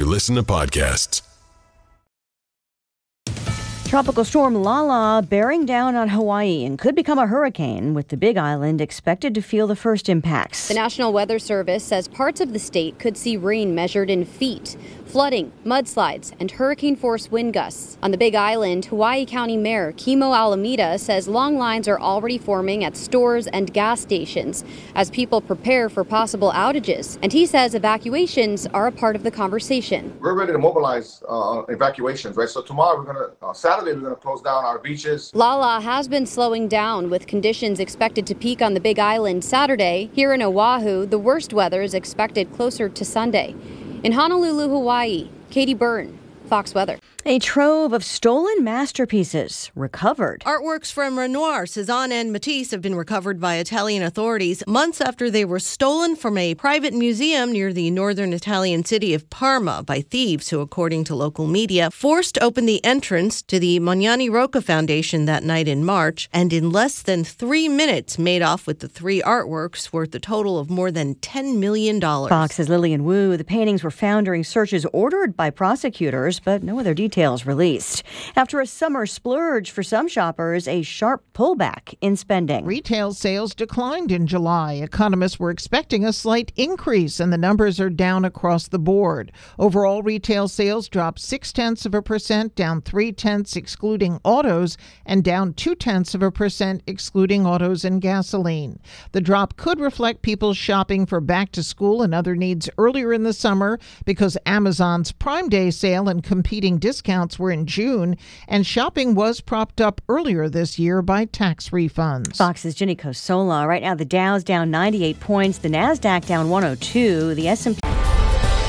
You listen to podcasts. Tropical storm Lala bearing down on Hawaii and could become a hurricane, with the Big Island expected to feel the first impacts. The National Weather Service says parts of the state could see rain measured in feet, flooding, mudslides, and hurricane-force wind gusts. On the Big Island, Hawaii County Mayor Kimo Alameda says long lines are already forming at stores and gas stations as people prepare for possible outages. And he says evacuations are a part of the conversation. We're ready to mobilize evacuations, right? So tomorrow Saturday we're going to close down our beaches. Lala has been slowing down, with conditions expected to peak on the Big Island Saturday. Here in Oahu, the worst weather is expected closer to Sunday. In Honolulu, Hawaii, Katie Byrne, Fox Weather. A trove of stolen masterpieces recovered. Artworks from Renoir, Cezanne, and Matisse have been recovered by Italian authorities months after they were stolen from a private museum near the northern Italian city of Parma by thieves who, according to local media, forced open the entrance to the Magnani Rocca Foundation that night in March, and in less than 3 minutes made off with the 3 artworks worth a total of more than $10 million. Fox's Lillian Wu. The paintings were found during searches ordered by prosecutors, but no other details released. After a summer splurge for some shoppers, a sharp pullback in spending. Retail sales declined in July. Economists were expecting a slight increase, and the numbers are down across the board. Overall, retail sales dropped 0.6%, down 0.3 excluding autos, and down 0.2% excluding autos and gasoline. The drop could reflect people shopping for back to school and other needs earlier in the summer because Amazon's Prime Day sale and competing discounts were in June, and shopping was propped up earlier this year by tax refunds. Fox's Ginny Cosola. Right now, the Dow's down 98 points, the NASDAQ down 102, the S&P